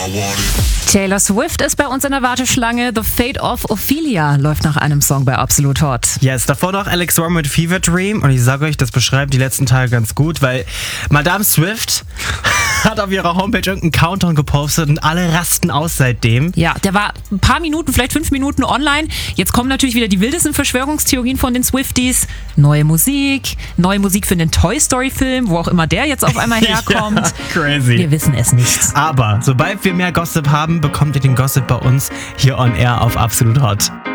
Taylor Swift ist bei uns in der Warteschlange. The Fate of Ophelia läuft nach einem Song bei Absolut Hot. Yes, davor noch Alex Warren mit Fever Dream. Und ich sage euch, das beschreibt die letzten Tage ganz gut, weil Madame Swift hat auf ihrer Homepage irgendeinen Countdown gepostet und alle rasten aus seitdem. Ja, der war ein paar Minuten, vielleicht 5 Minuten online. Jetzt kommen natürlich wieder die wildesten Verschwörungstheorien von den Swifties. Neue Musik für den Toy Story Film, wo auch immer der jetzt auf einmal herkommt. Ja, crazy. Wir wissen es nicht. Aber sobald wir mehr Gossip haben, bekommt ihr den Gossip bei uns hier on air auf Absolut Hot.